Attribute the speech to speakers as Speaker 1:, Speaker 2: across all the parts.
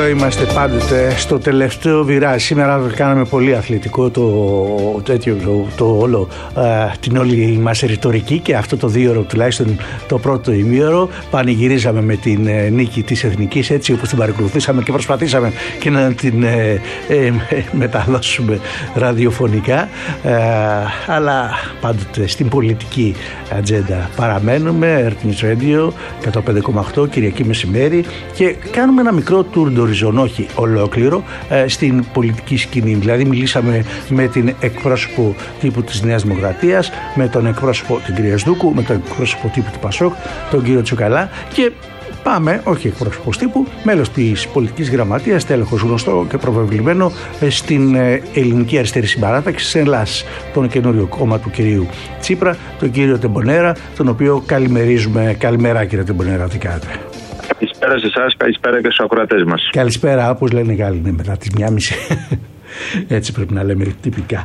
Speaker 1: Εδώ είμαστε πάντοτε στο τελευταίο βιράζ. Σήμερα κάναμε πολύ αθλητικό την όλη μας ρητορική και αυτό το 2ωρο, τουλάχιστον το πρώτο ημίωρο, πανηγυρίζαμε με την νίκη της Εθνικής, έτσι όπως την παρακολουθήσαμε και προσπαθήσαμε και να την μεταδώσουμε ραδιοφωνικά, αλλά πάντοτε στην πολιτική ατζέντα παραμένουμε. Earth News Radio 105,8 Κυριακή μεσημέρι και κάνουμε ένα μικρό tour d'horizon, όχι ολόκληρο, στην πολιτική σκηνή. Δηλαδή μιλήσαμε με την εκπρόσωπο τύπου της Νέας Δημοκρατίας, με τον εκπρόσωπο την κυρία Σδούκου, με τον εκπρόσωπο τύπου του Πασόκ, τον κύριο Τσουκαλά, και πάμε, όχι εκπρόσωπος τύπου, μέλος της πολιτικής γραμματείας, τέλεχος γνωστό και προβεβλημένο στην Ελληνική Αριστερή Συμπαράταξη, σε ΕΛΑΣ, τον καινούριο κόμμα του κυρίου Τσίπρα, τον κύριο Τεμπονέρα, τον οποίο καλημερίζουμε. Καλημέρα κύριε Τεμπονέρα, τι κάνετε?
Speaker 2: Καλησπέρα σε εσάς, καλησπέρα και στους ακροατές μας.
Speaker 1: Καλησπέρα, όπως λένε οι Γάλλοι, μετά τις 1:30. Έτσι πρέπει να λέμε τυπικά.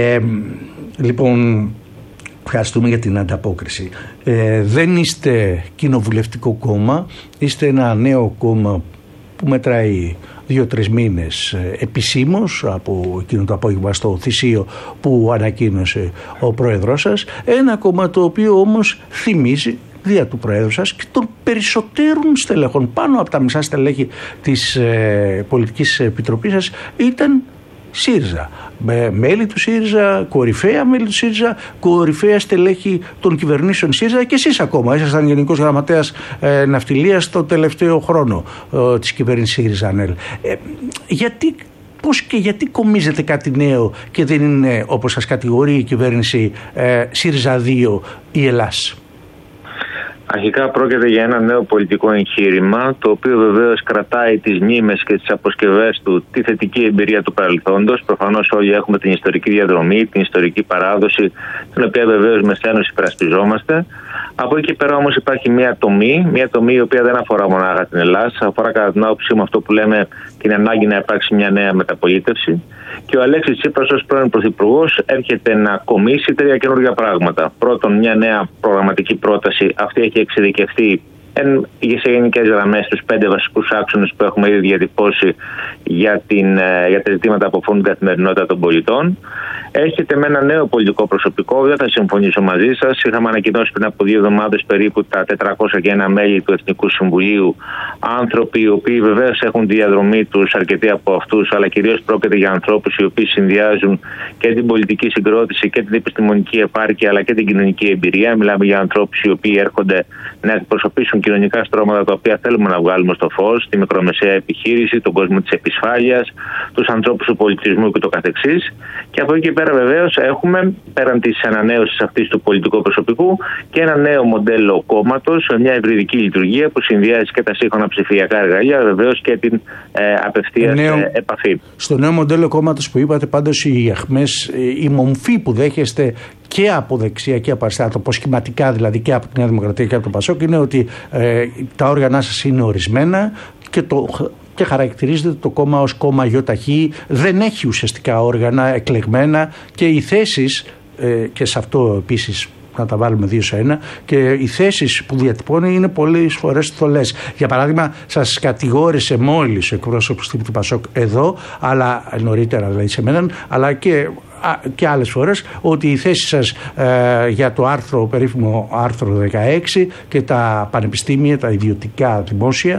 Speaker 1: Λοιπόν, ευχαριστούμε για την ανταπόκριση. Δεν είστε κοινοβουλευτικό κόμμα, είστε ένα νέο κόμμα που μετράει 2-3 μήνες επισήμως από εκείνο το απόγευμα στο Θησίο που ανακοίνωσε ο πρόεδρος σας. Ένα κόμμα το οποίο όμως θυμίζει δια του Προέδρου σας και των περισσότερων στελεχών, πάνω από τα μισά στελέχη της πολιτικής επιτροπής σας ήταν ΣΥΡΙΖΑ. Μέλη του ΣΥΡΙΖΑ, κορυφαία μέλη του ΣΥΡΙΖΑ, κορυφαία στελέχη των κυβερνήσεων ΣΥΡΙΖΑ, και εσείς ακόμα ήσασταν Γενικός Γραμματέας Ναυτιλίας το τελευταίο χρόνο της κυβέρνησης ΣΥΡΙΖΑ. Πώς και γιατί κομίζετε κάτι νέο και δεν είναι, όπως σας κατηγορεί η κυβέρνηση, ΣΥΡΙΖΑ 2 ή Ελλάς?
Speaker 2: Αρχικά πρόκειται για ένα νέο πολιτικό εγχείρημα, το οποίο βεβαίως κρατάει τις μνήμες και τις αποσκευές του, τη θετική εμπειρία του παρελθόντος. Προφανώς όλοι έχουμε την ιστορική διαδρομή, την ιστορική παράδοση, την οποία βεβαίως με σθένος υπερασπιζόμαστε. Από εκεί πέρα όμως υπάρχει μια τομή η οποία δεν αφορά μονάχα την Ελλάδα, αφορά κατά την άποψή μου αυτό που λέμε την ανάγκη να υπάρξει μια νέα μεταπολίτευση. Και ο Αλέξης Τσίπρας ως πρώην Πρωθυπουργός έρχεται να κομίσει 3 καινούργια πράγματα. Πρώτον, μια νέα προγραμματική πρόταση. Αυτή έχει εξειδικευτεί σε γενικές γραμμές στους 5 βασικούς άξονες που έχουμε ήδη διατυπώσει για τα ζητήματα που αφορούν την καθημερινότητα των πολιτών. Έρχεται με ένα νέο πολιτικό προσωπικό, δεν θα συμφωνήσω μαζί σας. Είχαμε ανακοινώσει πριν από 2 εβδομάδες περίπου τα 401 μέλη του Εθνικού Συμβουλίου. Άνθρωποι οι οποίοι βεβαίως έχουν τη διαδρομή τους, αρκετοί από αυτούς, αλλά κυρίως πρόκειται για ανθρώπους οι οποίοι συνδυάζουν και την πολιτική συγκρότηση και την επιστημονική επάρκεια, αλλά και την κοινωνική εμπειρία. Μιλάμε για ανθρώπους οι οποίοι έρχονται να εκπροσωπήσουν κοινωνικά στρώματα τα οποία θέλουμε να βγάλουμε στο φως, τη μικρομεσαία επιχείρηση, τον κόσμο της επισφάλειας, τους ανθρώπους του πολιτισμού και το καθεξής. Και από εκεί πέρα βεβαίως έχουμε, πέραν της ανανέωσης αυτής του πολιτικού προσωπικού, και ένα νέο μοντέλο κόμματος, μια υβριδική λειτουργία που συνδυάζει και τα σύγχρονα ψηφιακά εργαλεία, βεβαίως και την απευθείας επαφή.
Speaker 1: Στο νέο μοντέλο κόμματος που είπατε, πάντως η αχμές, η μομφή που δέχεστε και από δεξιά και από αριστερά, αποσχηματικά δηλαδή και από τη Νέα Δημοκρατία και από τον Πασόκ, είναι ότι τα όργανά σας είναι ορισμένα και χαρακτηρίζεται το κόμμα ως κόμμα ΙΧ, δεν έχει ουσιαστικά όργανα εκλεγμένα, και οι θέσεις, και σε αυτό επίσης να τα βάλουμε 2 σε 1, και οι θέσεις που διατυπώνει είναι πολλές φορές θολές. Για παράδειγμα, σας κατηγόρησε μόλις ο εκπρόσωπος του Πασόκ εδώ, αλλά νωρίτερα δηλαδή σε μένα, αλλά και άλλες φορές, ότι η θέση σας για το περίφημο άρθρο 16 και τα πανεπιστήμια, τα ιδιωτικά δημόσια,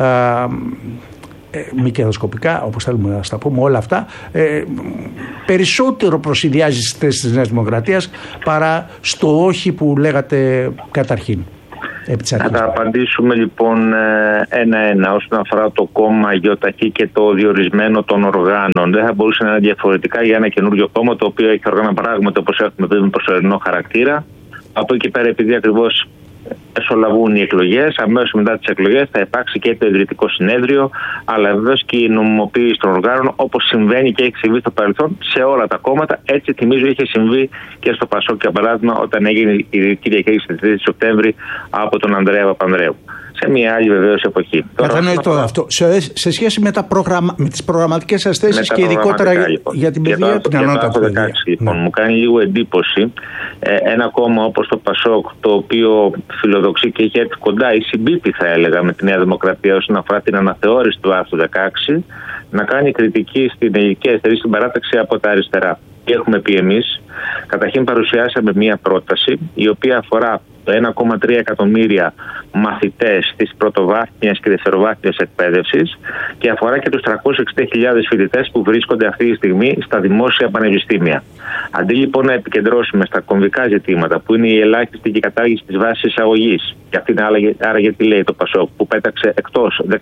Speaker 1: μη κερδοσκοπικά, όπως θέλουμε να τα πούμε, όλα αυτά, περισσότερο προσυνδυάζει στις θέσεις της Νέας Δημοκρατίας παρά στο όχι που λέγατε καταρχήν.
Speaker 2: Να τα απαντήσουμε λοιπόν ένα-ένα. Όσον αφορά το κόμμα ΙΧ και το διορισμένο των οργάνων, δεν θα μπορούσε να είναι διαφορετικά για ένα καινούριο κόμμα το οποίο έχει οργάνα πράγματι, όπως έχουμε πει, με προσωρινό χαρακτήρα. Από εκεί πέρα, επειδή ακριβώς εσωλαβούν οι εκλογές, αμέσως μετά τις εκλογές θα υπάρξει και το ιδρυτικό συνέδριο, αλλά βεβαίως και η νομιμοποίηση των οργάνων, όπως συμβαίνει και έχει συμβεί στο παρελθόν σε όλα τα κόμματα. Έτσι, θυμίζω, είχε συμβεί και στο Πασόκ, για παράδειγμα, όταν έγινε η ιδρυτική διακήρυξη της 3 Σεπτέμβρη από τον Ανδρέα Παπανδρέου. Σε μια άλλη βεβαίως εποχή.
Speaker 1: Κατανοητό αυτό. Σε σχέση με τις προγραμματικές σας θέσεις και ειδικότερα για την παιδεία, την ανώτατη παιδεία.
Speaker 2: Λοιπόν, μου κάνει λίγο εντύπωση ένα κόμμα όπως το Πασόκ, το οποίο φιλοδοξεί φιλοδοξεί και έχει έρθει κοντά ή συμπίπτει, θα έλεγα, με τη Νέα Δημοκρατία όσον αφορά την αναθεώρηση του άρθρου 16, να κάνει κριτική στην Ελληνική Αριστερή Συμπαράταξη από τα αριστερά. Τι έχουμε πει εμείς? Καταρχήν παρουσιάσαμε μία πρόταση η οποία αφορά 1,3 εκατομμύρια μαθητές της πρωτοβάθμιας και δευτεροβάθμιας εκπαίδευσης και αφορά και τους 360.000 φοιτητές που βρίσκονται αυτή τη στιγμή στα δημόσια πανεπιστήμια. Αντί λοιπόν να επικεντρώσουμε στα κομβικά ζητήματα που είναι η ελάχιστη και η κατάργηση της βάσης εισαγωγής, και αυτή είναι άρα γιατί λέει το ΠΑΣΟΚ, που πέταξε εκτός 10.000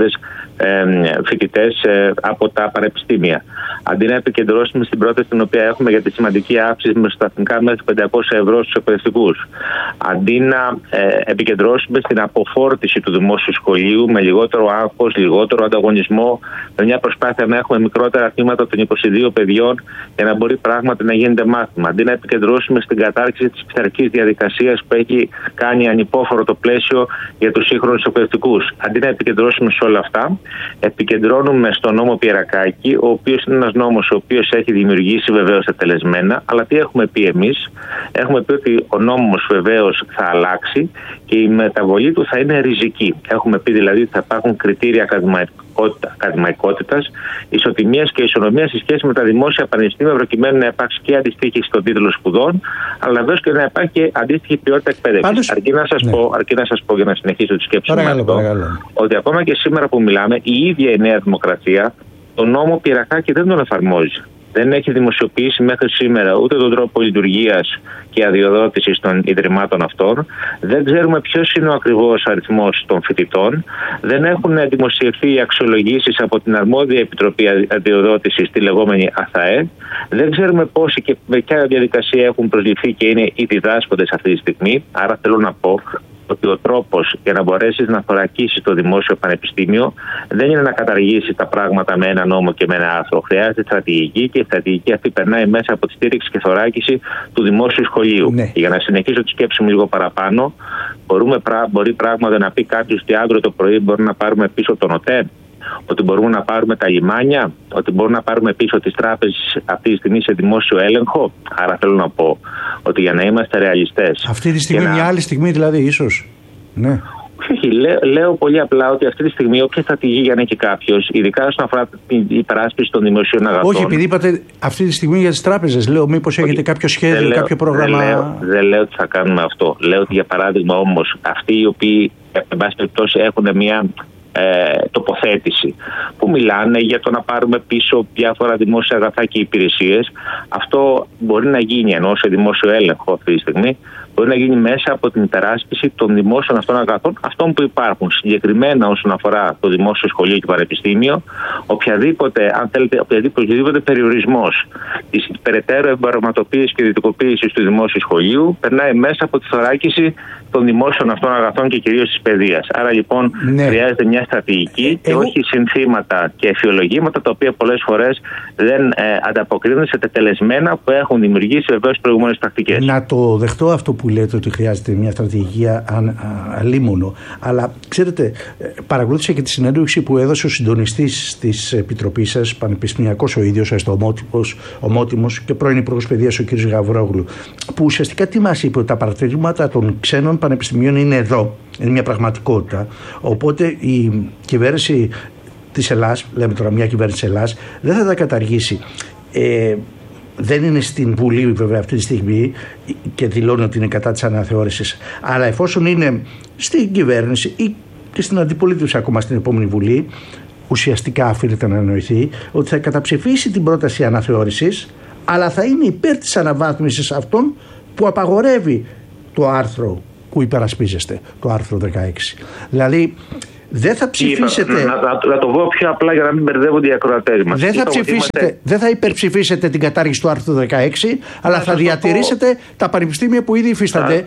Speaker 2: φοιτητές από τα πανεπιστήμια. Αντί να επικεντρώσουμε στην πρόταση την οποία έχουμε για τη σημαντική αύξηση μεσοσταθμικά μέχρι 500 ευρώ στους εκπαιδευτικούς. Αντί να επικεντρώσουμε στην αποφόρτιση του δημόσιου σχολείου με λιγότερο άγχος, λιγότερο ανταγωνισμό, με μια προσπάθεια να έχουμε μικρότερα τμήματα των 22 παιδιών για να μπορεί πράγματι να γίνεται μάθημα. Αντί να επικεντρώσουμε στην κατάρριξη της πειθαρχικής διαδικασίας που έχει κάνει ανυπόφορο το πλαίσιο για τους σύγχρονους εκπαιδευτικούς. Αντί να επικεντρώσουμε σε όλα αυτά, επικεντρώνουμε στον νόμο Πιερακάκη, ο οποίος είναι ένας νόμος ο οποίος έχει δημιουργήσει βεβαίως τελεσμένα, αλλά τι έχουμε πει εμείς? Έχουμε πει ότι ο νόμος βεβαίως θα αλλάξει και η μεταβολή του θα είναι ριζική. Έχουμε πει δηλαδή ότι θα υπάρχουν κριτήρια ακαδημαϊκότητας, ισοτιμίας και ισονομίας σε σχέση με τα δημόσια πανεπιστήμια, προκειμένου να υπάρξει και αντιστοίχηση στον τίτλο σπουδών, αλλά βεβαίως και να υπάρχει και αντίστοιχη ποιότητα εκπαίδευσης. Αρκεί να σας πω για να συνεχίσω τη σκέψη μου ότι ακόμα και σήμερα που μιλάμε, η ίδια η Νέα Δημοκρατία τον νόμο Πιερακάκη δεν τον εφαρμόζει. Δεν έχει δημοσιοποιήσει μέχρι σήμερα ούτε τον τρόπο λειτουργίας και αδειοδότησης των ιδρυμάτων αυτών. Δεν ξέρουμε ποιος είναι ο ακριβώς αριθμός των φοιτητών. Δεν έχουν δημοσιευθεί οι αξιολογήσεις από την αρμόδια Επιτροπή Αδειοδότησης, τη λεγόμενη ΑΘΑΕ. Δεν ξέρουμε πόσοι και με ποια διαδικασία έχουν προσληφθεί και είναι οι διδάσκοντες αυτή τη στιγμή. Άρα θέλω να πω ότι ο τρόπος για να μπορέσεις να θωρακίσεις το δημόσιο πανεπιστήμιο δεν είναι να καταργήσεις τα πράγματα με ένα νόμο και με ένα άρθρο. Χρειάζεται στρατηγική και η στρατηγική αυτή περνάει μέσα από τη στήριξη και θωράκιση του δημόσιου σχολείου. Ναι. Για να συνεχίσω τη σκέψη μου λίγο παραπάνω, μπορεί πράγματι να πει κάποιος ότι αύριο το πρωί μπορούμε να πάρουμε πίσω τον ΟΤΕ, ότι μπορούμε να πάρουμε τα λιμάνια, ότι μπορούμε να πάρουμε πίσω τις τράπεζες αυτή τη στιγμή σε δημόσιο έλεγχο. Άρα θέλω να πω ότι για να είμαστε ρεαλιστές.
Speaker 1: Αυτή τη στιγμή, μια άλλη στιγμή δηλαδή, ίσως. Ναι.
Speaker 2: Όχι, λέω πολύ απλά ότι αυτή τη στιγμή όποια στρατηγική για να έχει κάποιος, ειδικά όσον αφορά την υπεράσπιση των δημοσίων αγαθών.
Speaker 1: Όχι, επειδή είπατε αυτή τη στιγμή για τις τράπεζες, λέω μήπως έχετε κάποιο σχέδιο, κάποιο πρόγραμμα.
Speaker 2: Δεν λέω ότι θα κάνουμε αυτό. Λέω ότι για παράδειγμα όμως αυτοί οι οποίοι εν πάση περιπτώσει έχουν μια τοποθέτηση που μιλάνε για το να πάρουμε πίσω διάφορα δημόσια αγαθά και υπηρεσίες, αυτό μπορεί να γίνει ενώ σε δημόσιο έλεγχο αυτή τη στιγμή, μπορεί να γίνει μέσα από την υπεράσπιση των δημόσιων αυτών αγαθών, αυτών που υπάρχουν. Συγκεκριμένα όσον αφορά το δημόσιο σχολείο και πανεπιστήμιο, οποιαδήποτε περιορισμός της περαιτέρω εμπορευματοποίησης και ιδιωτικοποίησης του δημόσιου σχολείου περνάει μέσα από τη θωράκιση των δημόσιων αυτών αγαθών και κυρίως της παιδείας. Άρα λοιπόν χρειάζεται μια στρατηγική και όχι συνθήματα και αισιολογήματα τα οποία πολλές φορές δεν ανταποκρίνονται σε τετελεσμένα που έχουν δημιουργήσει βεβαίως προηγούμενες πρακτικές.
Speaker 1: Να το δεχτώ αυτό που λέτε ότι χρειάζεται μια στρατηγική αλίμονο. Αλλά ξέρετε, παρακολούθησα και τη συνέντευξη που έδωσε ο συντονιστής της Επιτροπής σας, πανεπιστημιακός ο ίδιος, ομότιμος και πρώην Υπουργός Παιδείας ο κ. Γαβρόγλου, που ουσιαστικά τι μας είπε? Ότι τα παρατηρήματα των ξένων πανεπιστημίων είναι εδώ, είναι μια πραγματικότητα. Οπότε η κυβέρνηση της Ελλάδας, λέμε τώρα μια κυβέρνηση της Ελλάδας, δεν θα τα καταργήσει. Δεν είναι στην Βουλή βέβαια αυτή τη στιγμή και δηλώνει ότι είναι κατά της αναθεώρησης, αλλά εφόσον είναι στην κυβέρνηση ή και στην αντιπολίτευση ακόμα στην επόμενη Βουλή, ουσιαστικά οφείλεται να εννοηθεί ότι θα καταψηφίσει την πρόταση αναθεώρησης, αλλά θα είναι υπέρ της αναβάθμισης αυτών που απαγορεύει το άρθρο που υπερασπίζεστε, το άρθρο 16. Δηλαδή δεν θα ψηφίσετε.
Speaker 2: Να το πω πιο απλά για να μην μπερδεύονται οι ακροατές μας.
Speaker 1: Δεν θα υπερψηφίσετε την κατάργηση του άρθρου 16, αλλά θα διατηρήσετε τα πανεπιστήμια που ήδη υφίστανται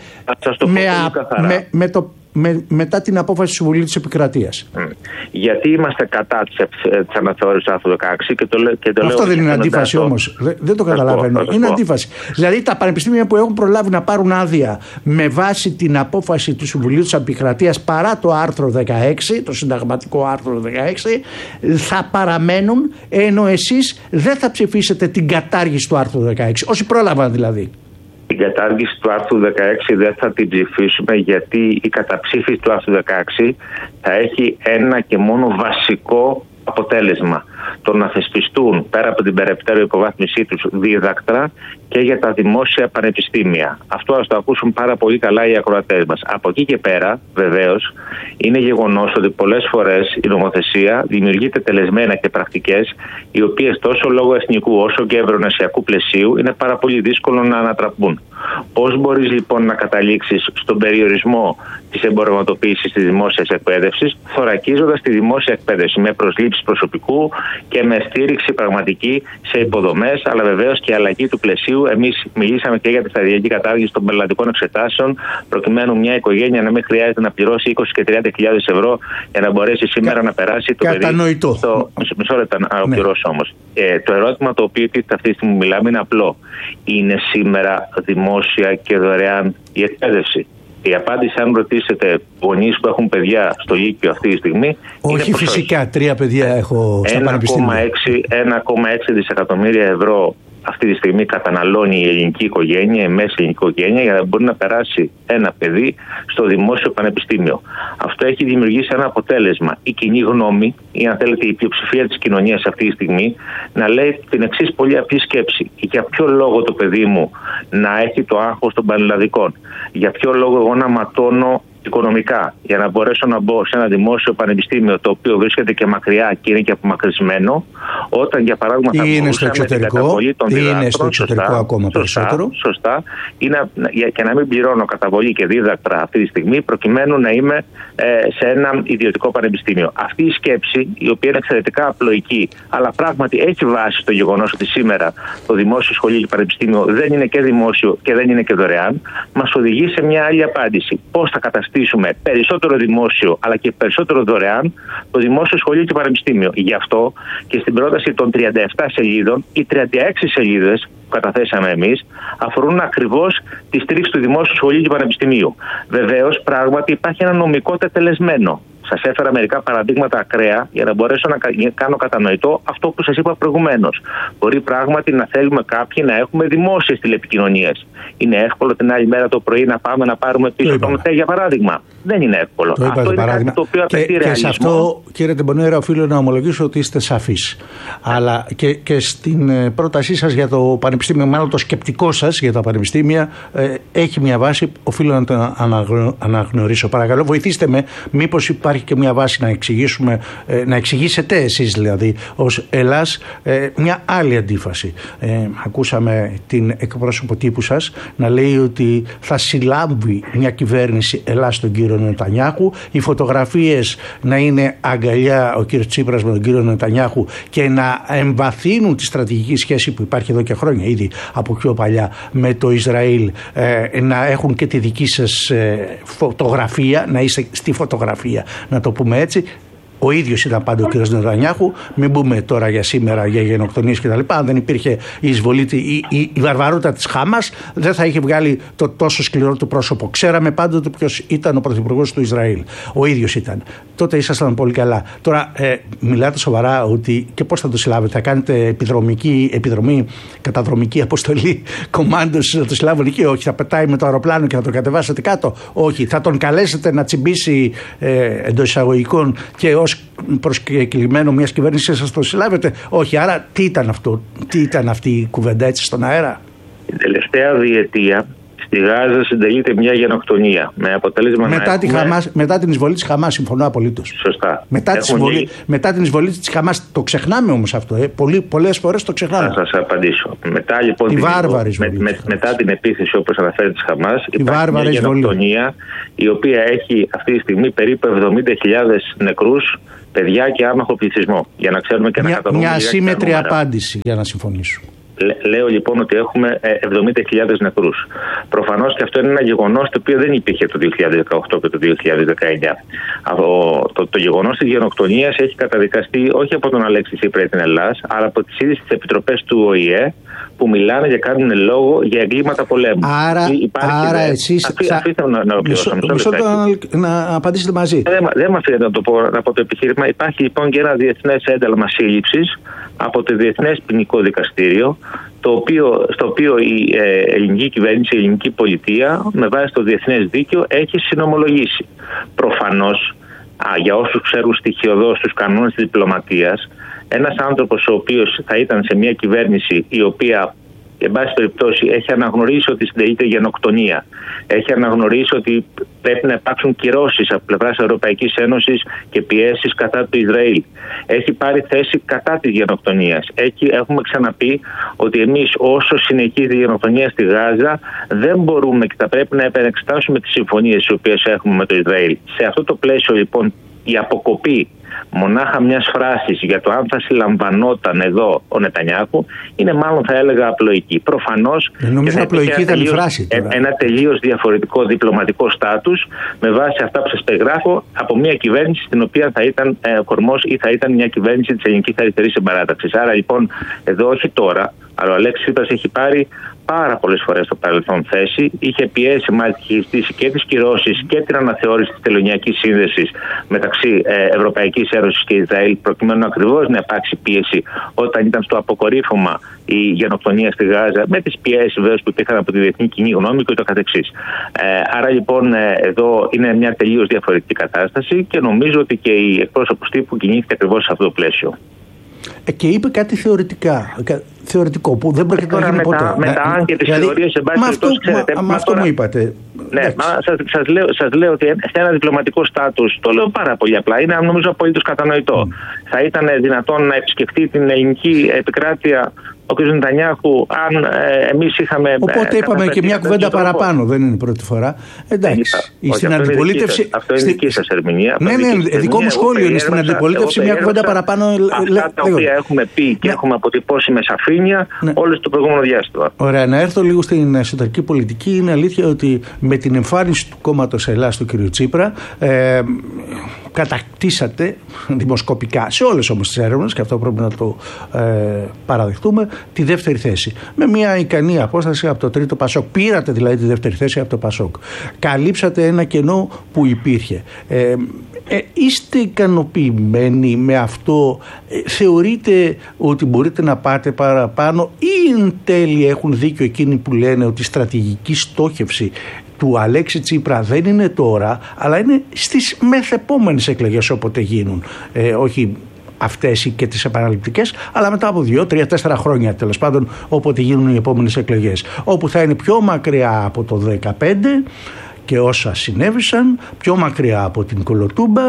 Speaker 1: μετά την απόφαση της Βουλής της Επικρατείας.
Speaker 2: Γιατί είμαστε κατά της αναθεώρησης του άρθρου 16 και το λέω.
Speaker 1: Αυτό δεν είναι αντίφαση όμως. Δεν το καταλαβαίνω. Είναι αντίφαση. Δηλαδή τα πανεπιστήμια που έχουν προλάβει να πάρουν άδεια με βάση την απόφαση του Συμβουλίου της Επικρατείας παρά το άρθρο 16, το συνταγματικό άρθρο 16, θα παραμένουν, ενώ εσείς δεν θα ψηφίσετε την κατάργηση του άρθρου 16. Όσοι πρόλαβαν δηλαδή.
Speaker 2: την κατάργηση του άρθρου 16 δεν θα την ψηφίσουμε, γιατί η καταψήφιση του άρθρου 16 θα έχει ένα και μόνο βασικό αποτέλεσμα: το να θεσπιστούν πέρα από την περαιτέρω υποβάθμισή τους δίδακτρα και για τα δημόσια πανεπιστήμια. Αυτό ας το ακούσουν πάρα πολύ καλά οι ακροατές μας. Από εκεί και πέρα, βεβαίως, είναι γεγονός ότι πολλές φορές η νομοθεσία δημιουργεί τελεσμένα και πρακτικές, οι οποίες τόσο λόγω εθνικού όσο και ευρωενωσιακού πλαισίου είναι πάρα πολύ δύσκολο να ανατραπούν. Πώς μπορείς λοιπόν να καταλήξεις στον περιορισμό της εμπορευματοποίησης της δημόσιας εκπαίδευσης, θωρακίζοντας τη δημόσια εκπαίδευση με προσλήψεις προσωπικού και με στήριξη πραγματική σε υποδομές, αλλά βεβαίως και αλλαγή του πλαισίου. Εμείς μιλήσαμε και για τη σταδιακή κατάργηση των πελατικών εξετάσεων, προκειμένου μια οικογένεια να μην χρειάζεται να πληρώσει 20 και 30.000 ευρώ για να μπορέσει σήμερα να περάσει το παιδί.
Speaker 1: Κατανοητό.
Speaker 2: Μισό λεπτό να ολοκληρώσω όμως. Το ερώτημα το οποίο αυτή τη στιγμή μιλάμε είναι απλό: είναι σήμερα δημόσια και δωρεάν η εκπαίδευση? Η απάντηση, αν ρωτήσετε γονείς που έχουν παιδιά στο Λύκειο αυτή τη στιγμή,
Speaker 1: όχι, είναι φυσικά. 3 παιδιά έχω στα πανεπιστήμια.
Speaker 2: 1,6 δισεκατομμύρια ευρώ αυτή τη στιγμή καταναλώνει η ελληνική οικογένεια, η μέση ελληνική οικογένεια, για να μπορεί να περάσει ένα παιδί στο δημόσιο πανεπιστήμιο. Αυτό έχει δημιουργήσει ένα αποτέλεσμα: η κοινή γνώμη, ή αν θέλετε η πλειοψηφία της κοινωνίας αυτή τη στιγμή, να λέει την εξής πολύ απλή σκέψη: για ποιο λόγο το παιδί μου να έχει το άγχος των πανελλαδικών? Για ποιο λόγο εγώ να ματώνω οικονομικά για να μπορέσω να μπω σε ένα δημόσιο πανεπιστήμιο το οποίο βρίσκεται και μακριά και είναι και απομακρυσμένο, όταν για παράδειγμα θα μπορούσα με την καταβολή των διδάκτρων,
Speaker 1: είναι στο εξωτερικό ακόμα περισσότερο.
Speaker 2: Σωστά, και να μην πληρώνω καταβολή και δίδακτρα αυτή τη στιγμή, προκειμένου να είμαι σε ένα ιδιωτικό πανεπιστήμιο. Αυτή η σκέψη, η οποία είναι εξαιρετικά απλοϊκή, αλλά πράγματι έχει βάση στο γεγονός ότι σήμερα το δημόσιο σχολείο και πανεπιστήμιο δεν είναι και δημόσιο και δεν είναι και δωρεάν, μας οδηγεί σε μια άλλη απάντηση: πώς θα καταστήσουμε περισσότερο δημόσιο αλλά και περισσότερο δωρεάν το δημόσιο σχολείο και πανεπιστήμιο? Γι' αυτό και στην πρόταση των 37 σελίδων, οι 36 σελίδες που καταθέσαμε εμείς αφορούν ακριβώς τη στήριξη του δημόσιου σχολείου και πανεπιστημίου. Βεβαίως, πράγματι υπάρχει ένα νομικό τετελεσμένο. Σας έφερα μερικά παραδείγματα ακραία για να μπορέσω να κάνω κατανοητό αυτό που σας είπα προηγουμένως. Μπορεί πράγματι να θέλουμε κάποιοι να έχουμε δημόσιες τηλεπικοινωνίες. Είναι εύκολο την άλλη μέρα το πρωί να πάμε να πάρουμε πίσω το ΜΤΕ, για παράδειγμα? Δεν είναι εύκολο. Αυτό είναι κάτι το οποίο απαιτεί ρεαλισμό. Και σε αυτό, κύριε Τεμπονέρα,
Speaker 1: οφείλω να ομολογήσω ότι είστε σαφείς. Αλλά και στην πρότασή σας για το πανεπιστήμιο, μάλλον το σκεπτικό σας για τα πανεπιστήμια, έχει μια βάση. Οφείλω να το αναγνωρίσω. Παρακαλώ, βοηθήστε με, μήπως υπάρχει και μια βάση να εξηγήσουμε, να εξηγήσετε εσείς δηλαδή ως Ελλάς μια άλλη αντίφαση. Ακούσαμε την εκπρόσωπο τύπου σας να λέει ότι θα συλλάβει μια κυβέρνηση Ελλάς τον κύριο Νετανιάχου, οι φωτογραφίες να είναι αγκαλιά ο κύριος Τσίπρας με τον κύριο Νετανιάχου και να εμβαθύνουν τη στρατηγική σχέση που υπάρχει εδώ και χρόνια ήδη από πιο παλιά με το Ισραήλ, να έχουν και τη δική σας φωτογραφία, να είστε στη φωτογραφία, να το πούμε έτσι. Ο ίδιος ήταν πάντα ο κ. Νετανιάχου. Μην πούμε τώρα για σήμερα για γενοκτονίες κτλ. Αν δεν υπήρχε η εισβολή, η βαρβαρότητα της Χαμάς, δεν θα είχε βγάλει το τόσο σκληρό του πρόσωπο. Ξέραμε πάντοτε ποιος ήταν ο πρωθυπουργός του Ισραήλ. Ο ίδιος ήταν. Τότε ήσασταν πολύ καλά. Τώρα μιλάτε σοβαρά ότι και πώς θα το συλλάβετε? Θα κάνετε επιδρομή, καταδρομική αποστολή κομμάντος να το συλλάβουν εκεί? Όχι. Θα πετάει με το αεροπλάνο και θα τον κατεβάσετε κάτω? Όχι. Θα τον καλέσετε να τσιμπήσει εντός εισαγωγικών και ως προσκεκλημένο μιας κυβέρνησης σας το συλλάβετε? Όχι. Άρα τι ήταν αυτό? Τι ήταν αυτή η κουβέντα έτσι στον αέρα?
Speaker 2: Η τελευταία διετία στη Γάζα συντελείται μια γενοκτονία με αποτέλεσμα
Speaker 1: μετά την εισβολή της Χαμάς. Συμφωνώ απολύτως.
Speaker 2: Σωστά.
Speaker 1: Μετά την εισβολή της Χαμάς. Το ξεχνάμε όμως αυτό. Πολλές φορές το ξεχνάμε.
Speaker 2: Θα σας απαντήσω. Μετά λοιπόν μετά την επίθεση, όπως αναφέρει, της Χαμάς, υπάρχει μια γενοκτονία η οποία έχει αυτή τη στιγμή περίπου 70.000 νεκρούς, παιδιά και άμαχο πληθυσμό. Για να ξέρουμε και να κατανοούμε.
Speaker 1: Μια ασύμμετρη απάντηση για να συμφωνήσω.
Speaker 2: Λέω λοιπόν ότι έχουμε 70.000 νεκρούς. Προφανώς και αυτό είναι ένα γεγονός το οποίο δεν υπήρχε το 2018 και το 2019. Το γεγονός της γενοκτονίας έχει καταδικαστεί όχι από τον Αλέξη Τσίπρα ή την Ελλάδα, αλλά από τις ίδιες τις επιτροπές του ΟΗΕ που μιλάνε και κάνουν λόγο για εγκλήματα πολέμου.
Speaker 1: Άρα εσείς
Speaker 2: αφήστε
Speaker 1: να απαντήσετε μαζί.
Speaker 2: Δεν με αφήνετε να πω το επιχείρημα. Υπάρχει λοιπόν και ένα διεθνές ένταλμα σύλληψης από το Διεθνές Ποινικό Δικαστήριο, στο οποίο η ελληνική κυβέρνηση, η ελληνική πολιτεία, με βάση το διεθνές δίκαιο, έχει συνομολογήσει. Προφανώς, για όσους ξέρουν στοιχειοδός τους κανόνες της διπλωματίας, ένας άνθρωπος ο οποίος θα ήταν σε μια κυβέρνηση η οποία, εν πάση περιπτώσει, έχει αναγνωρίσει ότι συντελείται γενοκτονία, έχει αναγνωρίσει ότι πρέπει να υπάρξουν κυρώσεις από πλευράς Ευρωπαϊκής Ένωσης και πιέσεις κατά του Ισραήλ, έχει πάρει θέση κατά της γενοκτονίας. Έχουμε ξαναπεί ότι εμείς, όσο συνεχίζει η γενοκτονία στη Γάζα, δεν μπορούμε και θα πρέπει να επανεξετάσουμε τις συμφωνίες τις οποίες έχουμε με το Ισραήλ. Σε αυτό το πλαίσιο, λοιπόν, η αποκοπή μονάχα μιας φράσης για το αν θα συλλαμβανόταν εδώ ο Νετανιάχου είναι, μάλλον θα έλεγα, απλοϊκή. Προφανώς
Speaker 1: νομίζω απλοϊκή ήταν η φράση.
Speaker 2: Ένα τελείως διαφορετικό διπλωματικό στάτους με βάση αυτά που σας περιγράφω από μια κυβέρνηση στην οποία θα ήταν κορμός ή θα ήταν μια κυβέρνηση της Ελληνικής Αριστερής Συμπαράταξης. Άρα λοιπόν εδώ, όχι τώρα, αλλά ο Αλέξης Τσίπρας έχει πάρει πάρα πολλές φορές στο παρελθόν θέση. Είχε πιέσει, μάλιστα, είχε ζητήσει και τις κυρώσεις και την αναθεώρηση της τελωνειακής σύνδεσης μεταξύ Ευρωπαϊκής Ένωσης και Ισραήλ, προκειμένου ακριβώς να υπάρξει πίεση όταν ήταν στο αποκορύφωμα η γενοκτονία στη Γάζα, με τις πιέσεις βέβαια που υπήρχαν από τη διεθνή κοινή γνώμη και ούτω καθεξής. Άρα λοιπόν εδώ είναι μια τελείως διαφορετική κατάσταση και νομίζω ότι και η εκπρόσωπος τύπου κινήθηκε ακριβώς σε αυτό το πλαίσιο.
Speaker 1: Και είπε κάτι θεωρητικό που δεν πρόκειται να γίνει ποτέ.
Speaker 2: Με τα αν και τις θεωρίες, σε βάση περιπτώσει, ξέρετε.
Speaker 1: Αυτό μου είπατε.
Speaker 2: Ναι, σας λέω ότι σε ένα διπλωματικό στάτους, το λέω πάρα πολύ απλά, είναι νομίζω απολύτως κατανοητό. Θα ήταν δυνατόν να επισκεφτεί την ελληνική επικράτεια ο κ. Νετανιάχου αν εμείς είχαμε.
Speaker 1: Οπότε είπαμε και μια κουβέντα παραπάνω, δεν είναι η πρώτη φορά. Εντάξει. Στην αντιπολίτευση.
Speaker 2: Αυτό είναι δική σας ερμηνεία.
Speaker 1: Ναι, δικό μου σχόλιο είναι στην αντιπολίτευση μια κουβέντα παραπάνω.
Speaker 2: Αυτά τα οποία έχουμε πει και έχουμε αποτυπώσει με σαφήνεια όλο το προηγούμενο διάστημα.
Speaker 1: Ωραία, να έρθω λίγο στην εσωτερική πολιτική. Είναι αλήθεια ότι με την εμφάνιση του κόμματος Ελλάς του κ. Τσίπρα κατακτήσατε δημοσκοπικά, σε όλες όμως τις έρευνες, και αυτό πρέπει να το παραδεχτούμε, τη δεύτερη θέση. Με μια ικανή απόσταση από το τρίτο Πασόκ. Πήρατε δηλαδή τη δεύτερη θέση από το Πασόκ. Καλύψατε ένα κενό που υπήρχε. Είστε ικανοποιημένοι με αυτό? Θεωρείτε ότι μπορείτε να πάτε παραπάνω ή εν τέλει έχουν δίκιο εκείνοι που λένε ότι η στρατηγική στόχευση του Αλέξη Τσίπρα δεν είναι τώρα, αλλά είναι στις μεθεπόμενες εκλογές όποτε γίνουν, όχι αυτές και τις επαναληπτικές, αλλά μετά από 2, 3, 4 χρόνια τέλος πάντων, όποτε γίνουν οι επόμενες εκλογές, όπου θα είναι πιο μακριά από το 2015 και όσα συνέβησαν, πιο μακριά από την Κολοτούμπα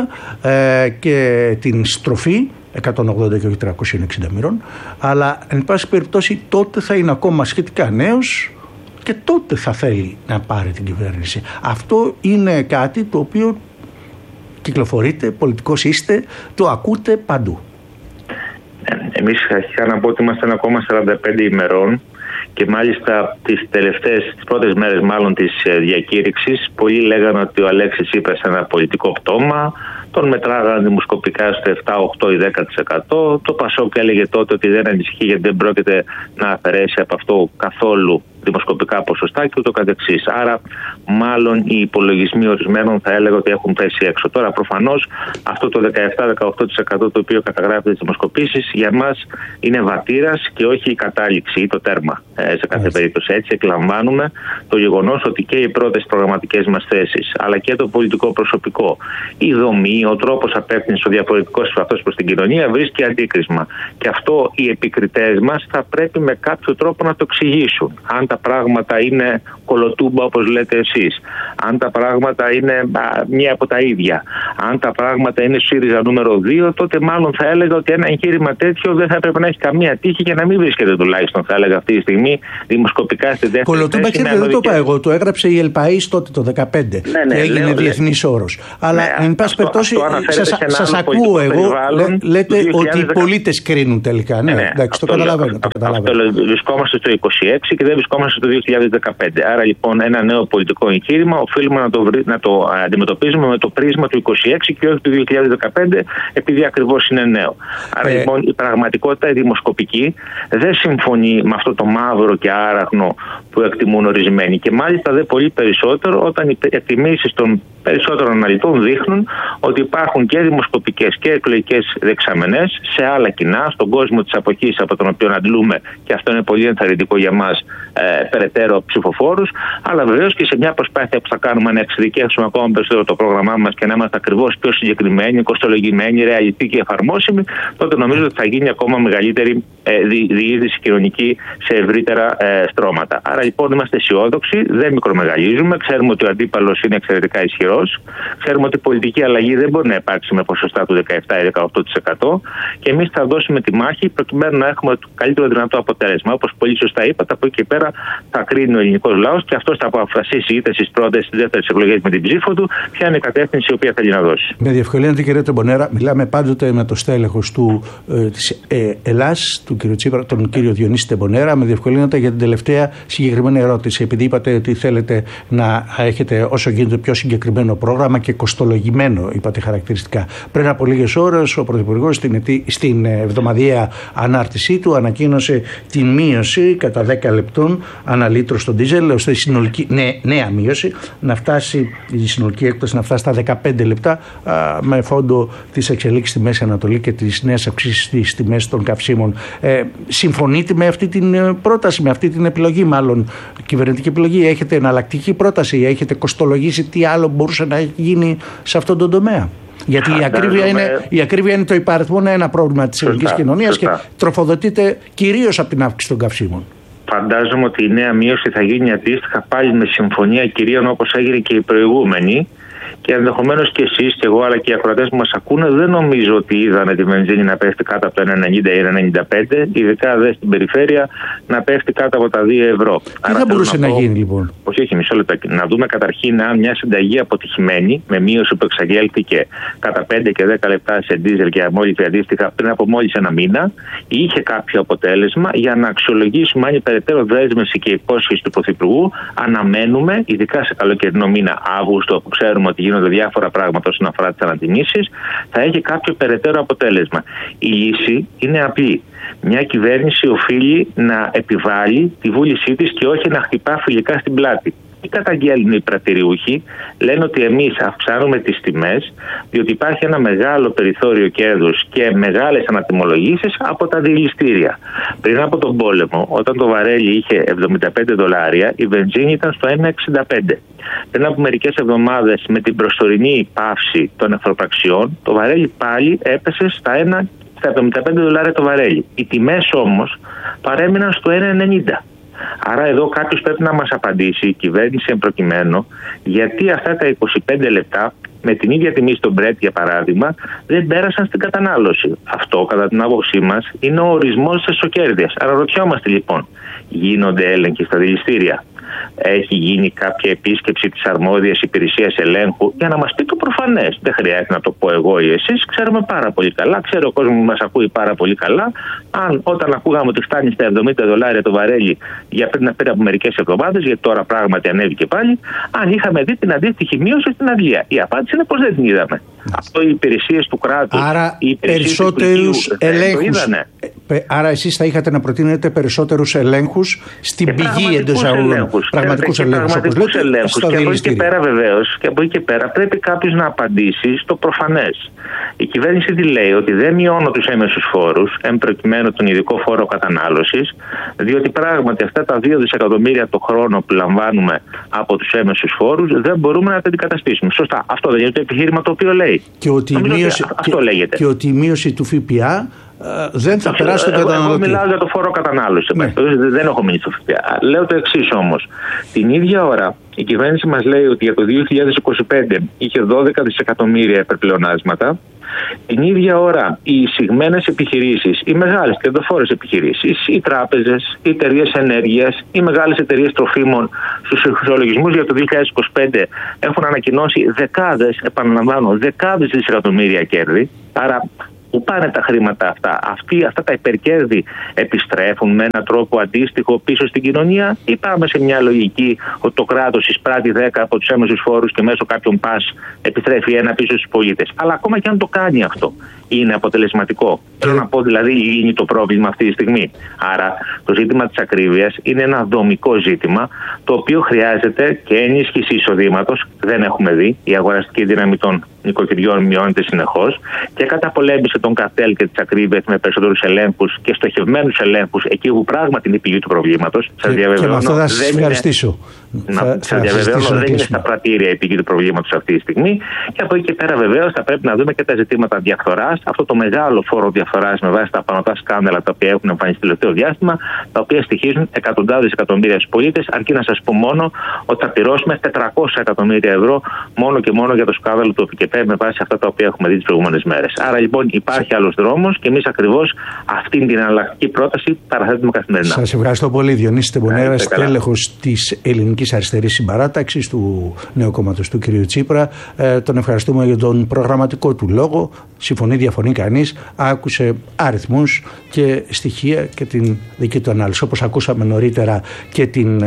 Speaker 1: και την στροφή 180 και όχι 360 μοίρων, αλλά εν πάση περιπτώσει τότε θα είναι ακόμα σχετικά νέος και τότε θα θέλει να πάρει την κυβέρνηση. Αυτό είναι κάτι το οποίο κυκλοφορείτε, πολιτικός είστε, το ακούτε παντού.
Speaker 2: Εμείς αρχικά να πω ότι είμαστε ακόμα 45 ημερών και μάλιστα τις πρώτες μέρες μάλλον της διακήρυξης, πολλοί λέγανε ότι ο Αλέξης Τσίπρας είναι ένα πολιτικό πτώμα, τον μετράγανε δημοσκοπικά στο 7, 8 ή 10%. Το Πασόκ έλεγε τότε ότι δεν ανησυχεί γιατί δεν πρόκειται να αφαιρέσει από αυτό καθόλου δημοσκοπικά ποσοστά και ούτω καθεξής. Άρα, μάλλον οι υπολογισμοί ορισμένων θα έλεγα ότι έχουν πέσει έξω. Τώρα, προφανώς, αυτό το 17-18% το οποίο καταγράφεται στις δημοσκοπήσεις για μας είναι βατήρας και όχι η κατάληξη ή το τέρμα σε κάθε περίπτωση. Έτσι, εκλαμβάνουμε το γεγονός ότι και οι πρώτες προγραμματικές μας θέσεις, αλλά και το πολιτικό προσωπικό, η δομή, ο τρόπος απεύθυνσης, ο διαφορετικός αυτός προς την κοινωνία βρίσκει αντίκρισμα. Και αυτό οι επικριτές μας θα πρέπει με κάποιο τρόπο να το εξηγήσουν. Αν τα πράγματα είναι κολοτούμπα όπως λέτε εσείς, αν τα πράγματα είναι μία από τα ίδια, αν τα πράγματα είναι ΣΥΡΙΖΑ νούμερο 2, τότε μάλλον θα έλεγα ότι ένα εγχείρημα τέτοιο δεν θα έπρεπε να έχει καμία τύχη και να μην βρίσκεται τουλάχιστον, θα έλεγα αυτή τη στιγμή, δημοσκοπικά στη δεύτερη
Speaker 1: κολοτούμπα, θέση. Κολοτούμπα, δεν το είπα εγώ, το έγραψε η ΕΛΠΑΗΣ τότε το 2015 και έγινε διεθνής όρος. Αλλά εν πάση περιπτώσει σας ακούω εγώ, λέτε ότι οι πολίτες κρίνουν τελικά. Ναι, εντάξει, το καταλαβαίνω.
Speaker 2: Βρισκόμαστε στο 26 και δεν βρισκόμαστε στο 2015. Άρα λοιπόν ένα νέο πολιτικό εγχείρημα οφείλουμε να το αντιμετωπίζουμε με το πρίσμα του 26 και όχι του 2015, επειδή ακριβώς είναι νέο. Άρα λοιπόν η πραγματικότητα η δημοσκοπική δεν συμφωνεί με αυτό το μαύρο και άραγνο που εκτιμούν ορισμένοι. Και μάλιστα δε πολύ περισσότερο όταν οι εκτιμήσεις των περισσότερων αναλυτών δείχνουν ότι υπάρχουν και δημοσκοπικές και εκλογικές δεξαμενές σε άλλα κοινά, στον κόσμο της αποχής από τον οποίο αντλούμε, και αυτό είναι πολύ ενθαρρυντικό για μας, περαιτέρω ψηφοφόρους, αλλά βεβαίως και σε μια προσπάθεια που θα κάνουμε να εξειδικεύσουμε ακόμα περισσότερο το πρόγραμμά μας και να είμαστε ακριβώς πιο συγκεκριμένοι, κοστολογημένοι, ρεαλιστικοί και εφαρμόσιμοι, τότε νομίζω ότι θα γίνει ακόμα μεγαλύτερη διείσδυση κοινωνική σε ευρύτερα στρώματα. Άρα λοιπόν είμαστε αισιόδοξοι, δεν μικρομεγαλίζουμε, ξέρουμε ότι ο αντίπαλος είναι εξαιρετικά ισχυρός, ξέρουμε ότι η πολιτική αλλαγή δεν μπορεί να υπάρξει με ποσοστά του 17 ή 18% και εμείς θα δώσουμε τη μάχη προκειμένου να έχουμε το καλύτερο δυνατό αποτέλεσμα. Όπως πολύ σωστά είπατε, από εκεί και πέρα θα κρίνει ο ελληνικός λαός και αυτός θα αποφασίσει είτε στις πρώτες ή στις δεύτερες εκλογές με την ψήφο του ποια είναι η κατεύθυνση η οποία θέλει να δώσει. Με
Speaker 1: διευκολύνεται, κύριε Τεμπονέρα, μιλάμε πάντοτε με το στέλεχος της Ελλάς, του κύριο Τσίπρα, τον κύριο Διονύση Τεμπονέρα. Με διευκολύνεται για την τελευταία συγκεκριμένη ερώτηση. Επειδή είπατε ότι θέλετε να έχετε όσο γίνεται πιο συγκεκριμένο πρόγραμμα και κοστολογημένο, είπατε χαρακτηριστικά. Πριν από λίγες ώρες, ο Πρωθυπουργός στην εβδομαδιαία ανάρτησή του ανακοίνωσε την μείωση κατά 10 λεπτών ανά λίτρο στον ντίζελ, ώστε η συνολική νέα μείωση να φτάσει, η συνολική έκταση να φτάσει στα 15 λεπτά, με φόντο τις εξελίξεις στη Μέση Ανατολή και τις νέες αυξήσεις στις τιμές των καυσίμων. Συμφωνείτε με αυτή την πρόταση, με αυτή την επιλογή, μάλλον κυβερνητική επιλογή? Έχετε εναλλακτική πρόταση, έχετε κοστολογήσει τι άλλο μπορούσε να γίνει σε αυτόν τον τομέα? Γιατί η ακρίβεια είναι το υπαριθμόν ένα πρόβλημα της ελληνικής κοινωνίας και τροφοδοτείται κυρίως από την αύξηση των καυσίμων.
Speaker 2: Φαντάζομαι ότι η νέα μείωση θα γίνει αντίστοιχα πάλι με συμφωνία κυρίων, όπως έγινε και η προηγούμενη. Και ενδεχομένως και εσείς και εγώ, αλλά και οι ακροατές που μας ακούνε, δεν νομίζω ότι είδανε τη βενζίνη να πέφτει κάτω από το 1,90 ή 1,95, ειδικά δε στην περιφέρεια να πέφτει κάτω από τα 2 ευρώ.
Speaker 1: Τι θα μπορούσε να γίνει λοιπόν?
Speaker 2: Όχι, μισό λεπτό. Να δούμε καταρχήν αν μια συνταγή αποτυχημένη, με μείωση που εξαγγέλθηκε κατά 5 και 10 λεπτά σε ντίζελ και αμόλυφη αντίστοιχα πριν από μόλις ένα μήνα, είχε κάποιο αποτέλεσμα, για να αξιολογήσουμε αν η περαιτέρω δέσμευση και υπόσχεση του Πρωθυπουργού αναμένουμε, ειδικά σε καλοκαιρινό μήνα Αύγουστο, που ξέρουμε ότι γίνονται διάφορα πράγματα όσον αφορά τις ανατιμήσεις, θα έχει κάποιο περαιτέρω αποτέλεσμα. Η λύση είναι απλή. Μια κυβέρνηση οφείλει να επιβάλλει τη βούλησή της και όχι να χτυπά φιλικά στην πλάτη. Τι καταγγέλνουν οι πρατηριούχοι? Λένε ότι εμείς αυξάνουμε τις τιμές διότι υπάρχει ένα μεγάλο περιθώριο κέρδους και μεγάλες ανατιμολογήσεις από τα διελιστήρια. Πριν από τον πόλεμο, όταν το βαρέλι είχε $75, η βενζίνη ήταν στο 1,65. Πριν από μερικές εβδομάδες, με την προσωρινή πάυση των εχθροπραξιών, το βαρέλι πάλι έπεσε στα $75 το βαρέλι. Οι τιμές όμως παρέμειναν στο 1,90. Άρα εδώ κάποιος πρέπει να μας απαντήσει, η κυβέρνηση εν προκειμένου, γιατί αυτά τα 25 λεπτά με την ίδια τιμή στον Brent, για παράδειγμα, δεν πέρασαν στην κατανάλωση. Αυτό, κατά την άποψή μας, είναι ο ορισμός της εσωκέρδειας. Άρα ρωτιόμαστε λοιπόν, γίνονται έλεγχοι στα δηληστήρια? Έχει γίνει κάποια επίσκεψη της αρμόδιας υπηρεσίας ελέγχου για να μας πει το προφανές? Δεν χρειάζεται να το πω εγώ ή εσείς, ξέρουμε πάρα πολύ καλά, ξέρει ο κόσμος που μας ακούει πάρα πολύ καλά. Αν όταν ακούγαμε ότι φτάνει στα $70 το βαρέλι για πριν από μερικές εβδομάδες, γιατί τώρα πράγματι ανέβηκε πάλι, αν είχαμε δει την αντίστοιχη μείωση στην Αγγλία? Η απάντηση είναι πως δεν την είδαμε. Αυτό οι υπηρεσίες του κράτους,
Speaker 1: άρα οι περισσότερους ελέγχους. Άρα εσείς θα είχατε να προτείνετε περισσότερους ελέγχους στην πηγή εντός αγωγών. Πραγματικούς ελέγχους. Και
Speaker 2: από εκεί και πέρα, βεβαίως, και από εκεί και πέρα πρέπει κάποιος να απαντήσει στο προφανές. Η κυβέρνηση τι λέει? Ότι δεν μειώνω τους έμεσους φόρους, εν προκειμένου τον ειδικό φόρο κατανάλωσης, διότι πράγματι αυτά τα 2 δισεκατομμύρια το χρόνο που λαμβάνουμε από τους έμεσους φόρους δεν μπορούμε να τα αντικαταστήσουμε. Σωστά. Αυτό δεν είναι το επιχείρημα το οποίο λέει?
Speaker 1: Και ότι η μείωση του ΦΠΑ δεν θα περάσει στον καταναλωτή.
Speaker 2: Εγώ μιλάω για το φόρο κατανάλωση. Ναι. Δεν έχω μείνει στο ΦΠΑ. Λέω το εξής όμως. Την ίδια ώρα η κυβέρνηση μας λέει ότι για το 2025 είχε 12 δισεκατομμύρια υπερπλεονάσματα. Την ίδια ώρα οι εισηγμένες επιχειρήσεις, οι μεγάλες κερδοφόρες επιχειρήσεις, οι τράπεζες, οι εταιρείες ενέργειας, οι μεγάλες εταιρείες τροφίμων στους ισολογισμούς για το 2025 έχουν ανακοινώσει δεκάδες, επαναλαμβάνω, δεκάδες δισεκατομμύρια κέρδη. Άρα Πού πάνε τα χρήματα αυτά? Αυτά τα υπερκέρδη επιστρέφουν με έναν τρόπο αντίστοιχο πίσω στην κοινωνία, ή πάμε σε μια λογική ότι το κράτος εισπράττει 10 από τους έμεσους φόρους και μέσω κάποιων πας επιστρέφει ένα πίσω στους πολίτες? Αλλά ακόμα και αν το κάνει αυτό, είναι αποτελεσματικό? Θέλω να πω δηλαδή, είναι το πρόβλημα αυτή τη στιγμή. Άρα το ζήτημα της ακρίβειας είναι ένα δομικό ζήτημα, το οποίο χρειάζεται και ενίσχυση εισοδήματος. Δεν έχουμε δει. Η αγοραστική δύναμη των νοικοκυριών μειώνεται συνεχώς, και καταπολέμηση των καρτέλ και της ακρίβειας με περισσότερους ελέγχους και στοχευμένους ελέγχους εκεί που πράγματι είναι η πηγή του προβλήματος. Σας διαβεβαιώνω,
Speaker 1: αυτό θα σας ευχαριστήσω.
Speaker 2: δεν είναι στα πρατήρια η πηγή του προβλήματος αυτή τη στιγμή. Και από εκεί και πέρα, βεβαίως, θα πρέπει να δούμε και τα ζητήματα διαφθοράς. Αυτό το μεγάλο φόρο διαφθοράς με βάση τα απανωτά σκάνδαλα τα οποία έχουν εμφανιστεί το τελευταίο διάστημα, τα οποία στοιχίζουν εκατοντάδες εκατομμύρια στους πολίτες. Αρκεί να σας πω μόνο ότι θα πληρώσουμε 400 εκατομμύρια ευρώ μόνο και μόνο για το σκάνδαλο του ΟΠΚΕΠΕ με βάση αυτά τα οποία έχουμε δει τις προηγούμενες μέρες. Άρα λοιπόν υπάρχει άλλος δρόμος και εμείς ακριβώς αυτήν την εναλλακτική πρόταση παραθέτουμε καθημερινά.
Speaker 1: Σας ευχαριστώ πολύ. Διονύσης Τεμπονέρας, τέλεχος της Ελληνικής Αριστερής Συμπαράταξης, του νέου κόμματος του κ. Τσίπρα. Τον ευχαριστούμε για τον προγραμματικό του λόγο. Συμφωνεί, διαφωνεί κανείς. Άκουσε αριθμούς και στοιχεία και την δική του ανάλυση. Όπως ακούσαμε νωρίτερα και την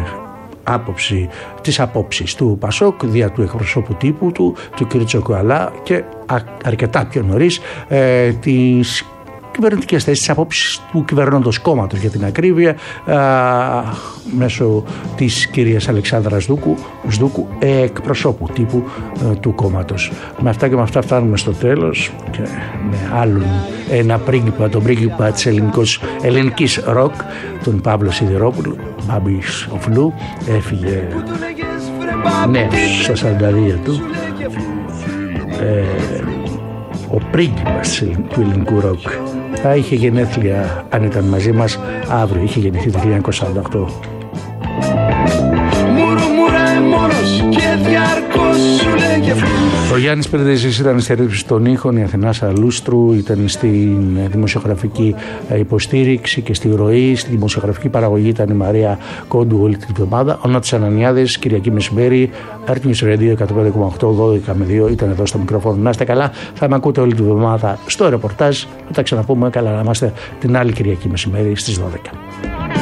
Speaker 1: τις απόψεις του Πασόκ δια του εκπροσώπου τύπου του κ. Τσοκουαλά, και αρκετά πιο νωρίς τις κυβερνητικές θέσεις, τις απόψεις του κυβερνώντος κόμματος για την ακρίβεια, μέσω της κυρίας Αλεξάνδρας Σδούκου, εκπροσώπου τύπου του κόμματος. Με αυτά και με αυτά φτάνουμε στο τέλος, και με άλλον ένα πρίγκιπα, τον πρίγκιπα της ελληνικής ροκ, τον Παύλο Σιδηρόπουλο, Μπάμπης Οφλού, έφυγε νέος στα 42 του. Ο πρίγκιπας του ελληνικού ροκ θα είχε γενέθλια, αν ήταν μαζί μας, αύριο. Είχε γεννηθεί το 1948. Ο Γιάννης Περδέζης ήταν στη ρύθμιση των ήχων, η Αθηνάς Αλούστρου ήταν στην δημοσιογραφική υποστήριξη και στη ροή. Στη δημοσιογραφική παραγωγή ήταν η Μαρία Κόντου όλη την εβδομάδα. Ο Νότης Ανανιάδης, Κυριακή μεσημέρι, Art News Radio 105,8, 12 με 2 ήταν εδώ στο μικρόφωνο. Να είστε καλά, θα με ακούτε όλη την εβδομάδα στο ρεπορτάζ. Θα τα ξαναπούμε, καλά να είμαστε την άλλη Κυριακή μεσημέρι στις 12.